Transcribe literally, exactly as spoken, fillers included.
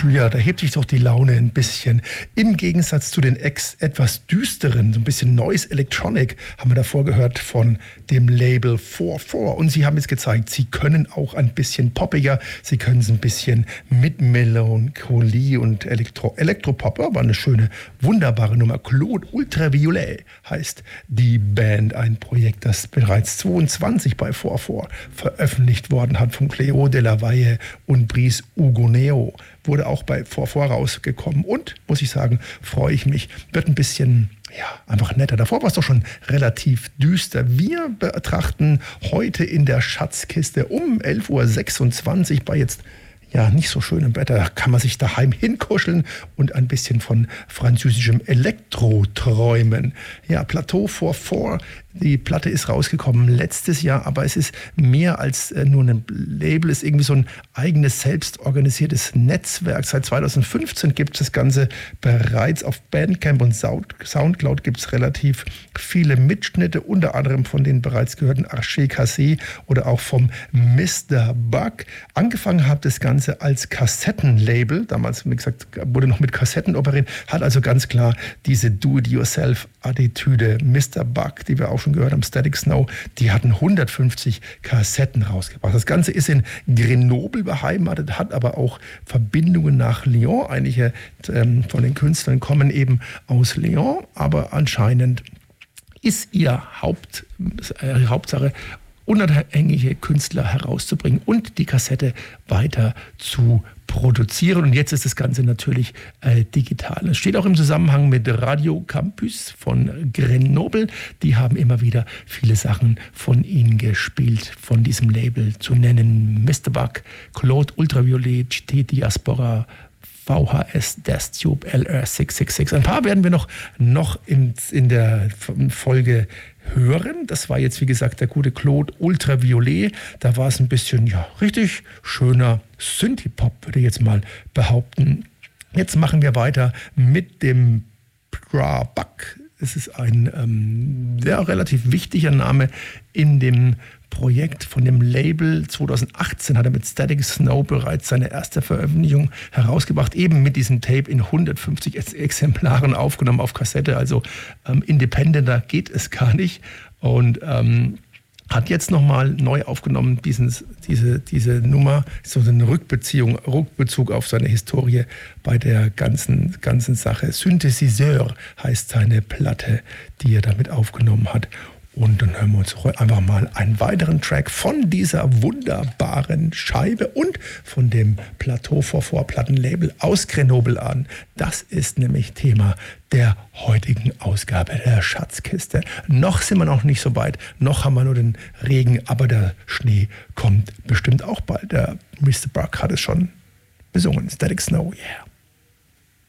Ja, da hebt sich doch die Laune ein bisschen. Im Gegensatz zu den ex etwas düsteren, so ein bisschen Noise Electronic, haben wir davor gehört von dem Label vier vier. Und sie haben jetzt gezeigt, sie können auch ein bisschen poppiger, sie können es ein bisschen mit Melancholie und Elektro Elektropop. War eine schöne, wunderbare Nummer. Claude Ultraviolet heißt die Band, ein Projekt, das bereits zweiundzwanzig bei vier vier veröffentlicht worden hat von Cleo de la Valle und Brice Hugoneo. Wurde auch bei vier vier rausgekommen und, muss ich sagen, freue ich mich, wird ein bisschen, ja, einfach netter. Davor war es doch schon relativ düster. Wir betrachten heute in der Schatzkiste um elf Uhr sechsundzwanzig bei jetzt ja, nicht so schönem Wetter, kann man sich daheim hinkuscheln und ein bisschen von französischem Elektro träumen. Ja, Plateau vier vier, die Platte ist rausgekommen letztes Jahr, aber es ist mehr als äh, nur ein Label, es ist irgendwie so ein eigenes, selbstorganisiertes Netzwerk. Seit zweitausendfünfzehn gibt es das Ganze bereits auf Bandcamp und Soundcloud gibt es relativ viele Mitschnitte, unter anderem von den bereits gehörten Arché Cassé oder auch vom Mister Bug. Angefangen hat das Ganze als Kassettenlabel, damals, wie gesagt, wurde noch mit Kassetten operiert, hat also ganz klar diese Do-it-yourself-Attitüde. Mister Bug, die wir auch schon gehört haben, Static Snow, die hatten hundertfünfzig Kassetten rausgebracht. Das Ganze ist in Grenoble beheimatet, hat aber auch Verbindungen nach Lyon. Einige ähm, von den Künstlern kommen eben aus Lyon, aber anscheinend ist ihr Haupt, äh, Hauptsache, unabhängige Künstler herauszubringen und die Kassette weiter zu produzieren. Und jetzt ist das Ganze natürlich äh, digital. Es steht auch im Zusammenhang mit Radio Campus von Grenoble. Die haben immer wieder viele Sachen von ihnen gespielt, von diesem Label zu nennen. Mister Bug, Claude Ultraviolet, G T Diaspora, V H S, Death Tube, L R sechs sechs sechs. Ein paar werden wir noch, noch in, in der Folge hören. Das war jetzt, wie gesagt, der gute Claude Ultraviolet. Da war es ein bisschen, ja, richtig schöner Synthie-Pop, würde ich jetzt mal behaupten. Jetzt machen wir weiter mit dem Bra-Buck. Es ist ein ähm, sehr relativ wichtiger Name in dem Projekt von dem Label. zweitausendachtzehn hat er mit Static Snow bereits seine erste Veröffentlichung herausgebracht, eben mit diesem Tape in hundertfünfzig Exemplaren aufgenommen auf Kassette, also ähm, independenter geht es gar nicht und ähm, hat jetzt nochmal neu aufgenommen, diesen, diese, diese Nummer, so eine Rückbeziehung, Rückbezug auf seine Historie bei der ganzen, ganzen Sache. Synthesiseur heißt seine Platte, die er damit aufgenommen hat. Und dann hören wir uns einfach mal einen weiteren Track von dieser wunderbaren Scheibe und von dem Plateau vier vier Plattenlabel aus Grenoble an. Das ist nämlich Thema der heutigen Ausgabe der Schatzkiste. Noch sind wir noch nicht so weit, noch haben wir nur den Regen, aber der Schnee kommt bestimmt auch bald. Der Mister Bug hat es schon besungen. Static Snow, yeah.